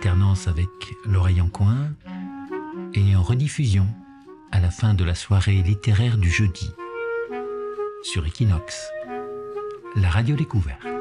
alternance avec l'oreille en coin et en rediffusion à la fin de la soirée littéraire du jeudi sur Equinox, la radio découverte.